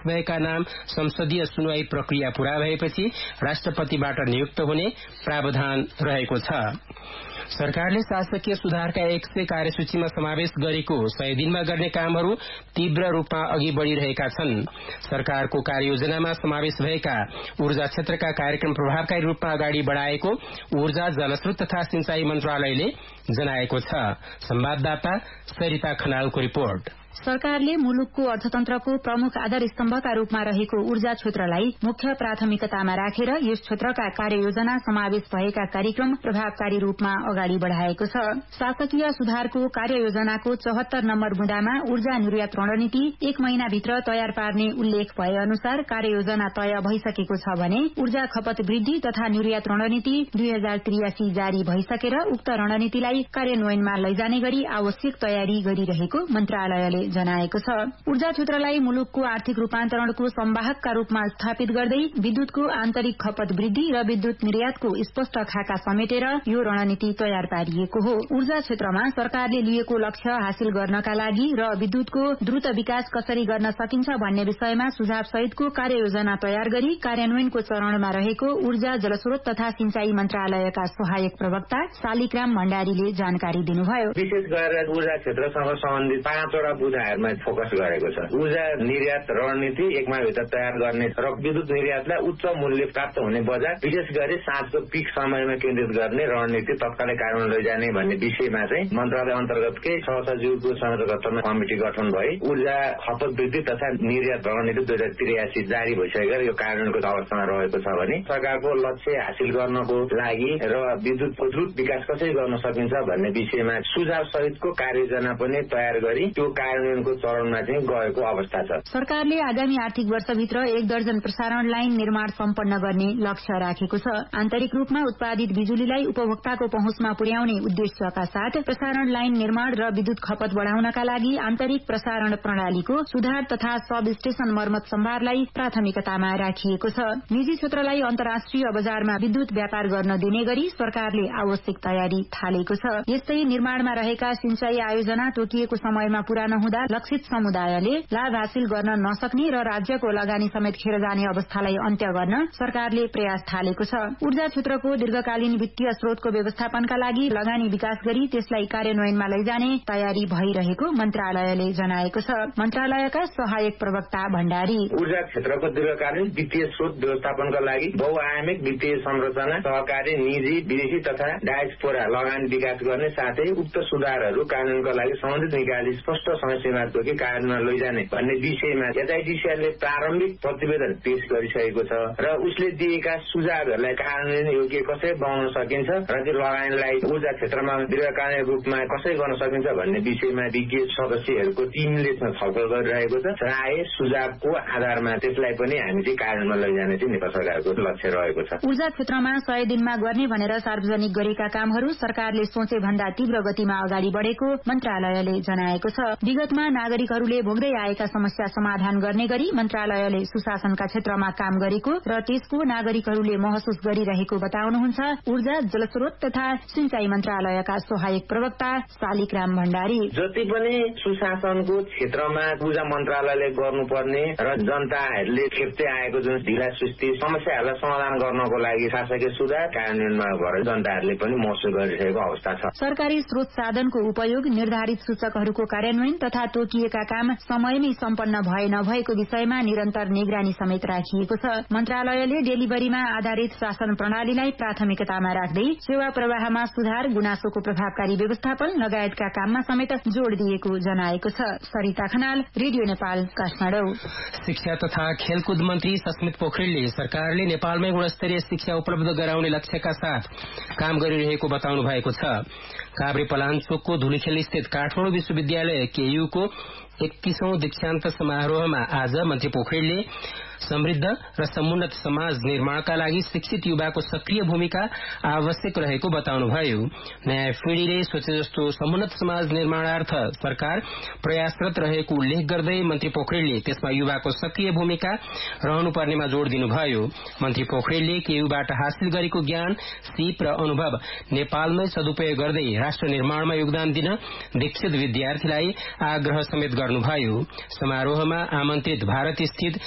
भएका नाम संसदीय सुनवाई प्रक्रिया पूरा भएपछि राष्ट्रपतिबाट नियुक्त हुने प्रावधान रहेको छ। सरकारले शासकीय सुधारका 100 कार्यसूचीमा समावेश गरेको 100 दिनमा गर्ने कामहरू तीव्र रूपमा अघि बढ़िरहेका छन्। सरकारको कार्ययोजनामा समावेश भएका ऊर्जा क्षेत्रका कार्यक्रम प्रभावकारी रूपमा अगाडि बढ़ाएको ऊर्जा जलस्रोत तथा सिंचाई मन्त्रालयले जनाएको छ। संवाददाता सरिता खनालको रिपोर्ट। सरकारले मुलुकको अर्थतन्त्रको प्रमुख आधार स्तम्भका रूपमा रहेको ऊर्जा क्षेत्रलाई मुख्य प्राथमिकतामा राखेर यस क्षेत्रका कार्ययोजना समावेश भएका कार्यक्रम प्रभावकारी रूपमा अगाडि बढ़ाएको छ। शासकीय सुधारको कार्ययोजनाको 74 नम्बर बुँदामा ऊर्जा निर्यात रणनीति 1 महिनाभित्र तयार पार्ने उल्लेख भए अनुसार कार्ययोजना तय भइसकेको छ भने ऊर्जा खपत वृद्धि तथा निर्यात रणनीति 2083 जारी भइसकेर उक्त रणनीतिलाई कार्यान्वयनमा लैजाने गरी आवश्यक तयारी गरिरहेको मन्त्रालयले जनाएको छ। ऊर्जा क्षेत्रलाई मुलुकको आर्थिक रूपान्तरणको संवाहकका रूपमा स्थापित गर्दै विद्युतको आन्तरिक खपत वृद्धि र विद्युत निर्यातको स्पष्ट खाका समेटेर यो रणनीति तयार पारिएको हो। ऊर्जा क्षेत्रमा सरकारले लिएको लक्ष्य हासिल गर्नका लागि र विद्युतको द्रुत विकास कसरी गर्न सकिन्छ भन्ने विषयमा सुझाव सहितको कार्ययोजना तयार गरी कार्यान्वयनको चरणमा रहेको ऊर्जा जलस्रोत तथा सिंचाई मन्त्रालयका सहायक प्रवक्ता शालिग्राम भण्डारीले जानकारी दिनुभयो। विशेष गरेर ऊर्जा क्षेत्रसँग सम्बन्धित 5वटा बुँदाहरूमा फोकस गरेको छ। ऊर्जा निर्यात रणनीति 1 महिनाभित्र तयार गर्ने र विद्युत निर्यातलाई उच्च मूल्य प्राप्त हुने बजार विशेष गरी साँझको पीक समयमा केन्द्रित गर्ने रणनीति तत्कालै कार्यान्वयन लैजाने भन्ने विषयमा चाहिँ मन्त्रालय अन्तर्गतकै सचिवको संयोजकत्वमा कमिटी गठन भई ऊर्जा खपत वृद्धि तथा निर्यात रणनीति 2083 जारी भइसकेर यो कार्यान्वयनको अवस्थामा रहेको छ भने सरकारको लक्ष्य हासिल गर्नको लागि र विद्युतको द्रुत विकास कसरी गर्न सकिन्छ भन्ने विषयमा सुझाव सहितको कार्ययोजना पनि तयार गरी त्यो कार्यान्वयनको चरणमा चाहिँ गएको अवस्था छ। सरकारले आगामी आर्थिक वर्षभित्र 1 दर्जन प्रसारण लाइन निर्माण सम्पन्न गर्ने लक्ष्य राखेको छ। आन्तरिक रूपमा उत्पादित बिजुलीलाई उपभोक्ताको पहुँचमा पुर्याउने उद्देश्यका साथ प्रसारण लाइन निर्माण र विद्युत खपत बढ़ाउनका लागि आन्तरिक प्रसारण प्रणालीको सुधार तथा सब स्टेशन मर्मत सम्भारलाई प्राथमिकतामा राखिएको छ। निजी क्षेत्रलाई अन्तर्राष्ट्रिय बजारमा विद्युत व्यापार गर्न दिने गरी सरकारले आवश्यक तयारी थालेको छ। यस्तै निर्माणमा रहेका सिंचाई आयोजना तोकिएको समयमा पूरा नहुँदा लक्षित समुदायले लाभ हासिल गर्न नसक्ने र राज्यको लगानी समेत खेर जाने अवस्थालाई अन्त्य गर्न सरकारले प्रयास थालेको छ। ऊर्जा क्षेत्रको दीर्घकालीन वित्तीय स्रोतको व्यवस्थापनका लागि लगानी विकास गरी त्यसलाई कार्यान्वयनमा लैजाने तयारी भइरहेको मन्त्रालयले जनाएको छ। मन्त्रालयका सहायक प्रवक्ता भण्डारी ऊर्जा क्षेत्रको दीर्घकालीन वित्तीय स्रोत व्यवस्थापनका लागि बहुआयामिक वित्तीय संरचना सहकारी निजी विदेशी तथा डायस्पोरा लगानी विकास गर्ने साथै उक्त सुधारहरू कार्यान्वयनका लागि सम्बन्धित निकायले स्पष्ट समय सीमा तोकी कार्यान्वयन लैजाने भन्ने विषयमा एचआइडिसीले प्रारम्भिक प्रतिवेदन पेश गरिसकेको छ र उसले दिएका सुझावहरूलाई कार्यान्वयन योग्य कसरी बनाउन सकिन्छ र त्यो लगानीलाई ऊर्जा क्षेत्रमा दीर्घकालीन रूपमा कसरी गर्न सकिन्छ भन्ने विषयमा विज्ञ सदस्यहरूको टिमले छलफल गरिरहेको छ। राय सुझावको आधारमा त्यसलाई पनि हामी चाहिँ कार्यान्वयनमा लैजाने चाहिँ नेपाल सरकारको लक्ष्य रहेको छ। ऊर्जा क्षेत्रमा 100 दिनमा गर्ने भनेर सार्वजनिक गरेका कामहरू सरकारले सोचे भन्दा तीव्र गतिमा अगाडि बढ़ेको मन्त्रालयले जनाएको छ। विगतमा नागरिकहरूले भोग्दै आएका समस्या समाधान गर्ने गरी मन्त्रालयले सुशासनका क्षेत्रमा काम गरेको र त्यसको नागरिकहरूले महसुस गरिरहेको बताउनुहुन्छ ऊर्जा जलस्रोत तथा सिंचाई मन्त्रालयका सहायक प्रवक्ता शालिग्राम भण्डारी। जति पनि सुशासनको क्षेत्रमा ऊर्जा मन्त्रालयले गर्नुपर्ने र जनताहरूले खेप्दै आएको जुन ढिला सुस्ती समस्याहरूलाई समाधान गर्नको लागि शासकीय सुधार कार्यान्वयनमा भएर जनताहरूले पनि महसुस गरिरहेको अवस्था छ। सरकारी स्रोत साधनको उपयोग निर्धारित सूचकहरूको कार्यान्वयन तथा तोकिएका काम समयमै सम्पन्न भए नभएको विषयमा निरन्तर निगरानी समेत राखिएको छ। मन्त्रालयले डेलिभरीमा आधारित शासन प्रणालीलाई प्राथमिकतामा राख्दै सेवा प्रवाहमा सुधार, गुनासोको प्रभावकारी व्यवस्थापन लगायतका काममा समेत जोड़ दिएको जनाएको छ। सरिता खनाल, रेडियो नेपाल, काठमाडौँ। शिक्षा तथा खेलकुद मन्त्री सस्मित पोखरेलले सरकारले नेपालमै गुणस्तरीय शिक्षा उपलब्ध गराउने लक्ष्यका साथ काम गरिरहेको बताउनु भएको छ। काभ्रेपलाञ्चोकको धुलीखेल स्थित काठमाडौँ विश्वविद्यालय केयूको 31औं दीक्षान्त समारोहमा आज मन्त्री पोखरेलले समृद्ध र समुन्नत समाज निर्माणका लागि शिक्षित युवाको सक्रिय भूमिका आवश्यक रहेको बताउनुभयो। नयाँ पिढ़ीले सोचे जस्तो समुन्नत समाज निर्माणार्थ सरकार प्रयासरत रहेको उल्लेख गर्दै मन्त्री पोखरेलले त्यसमा युवाको सक्रिय भूमिका रहनुपर्नेमा जोड़ दिनुभयो। मन्त्री पोखरेलले केयूबाट हासिल गरेको ज्ञान, सिप र अनुभव नेपालमै सदुपयोग गर्दै राष्ट्र निर्माणमा योगदान दिन दीक्षित विद्यार्थीलाई आग्रह समेत गर्नुभयो। समारोहमा आमन्त्रित भारत स्थित